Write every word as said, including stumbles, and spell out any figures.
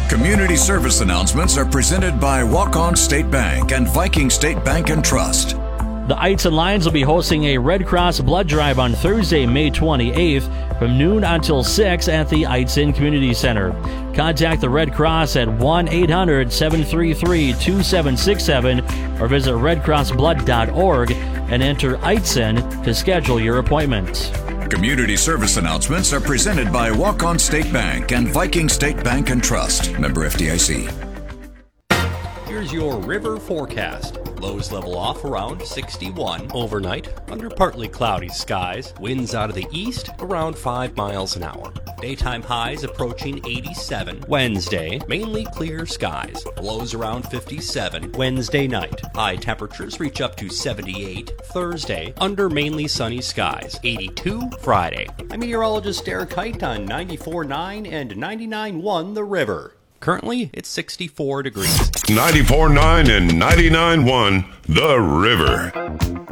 Community service announcements are presented by Walk-On State Bank and Viking State Bank and Trust. The Eitzen Lions will be hosting a Red Cross blood drive on Thursday, May twenty-eighth from noon until six at the Eitzen Community Center. Contact the Red Cross at one eight hundred seven three three two seven six seven or visit red cross blood dot org and enter Eitzen to schedule your appointment. Community service announcements are presented by Walk-On State Bank and Viking State Bank and Trust. Member F D I C. Here's your river forecast. Lows level off around sixty-one. Overnight, under partly cloudy skies. Winds out of the east around five miles an hour. Daytime highs approaching eighty-seven. Wednesday, mainly clear skies. Lows around fifty-seven. Wednesday night, high temperatures reach up to seventy-eight. Thursday, under mainly sunny skies. eighty-two. Friday. I'm meteorologist Eric Height on ninety-four point nine and ninety-nine point one The River. Currently, it's sixty-four degrees. ninety-four point nine and ninety-nine point one The River.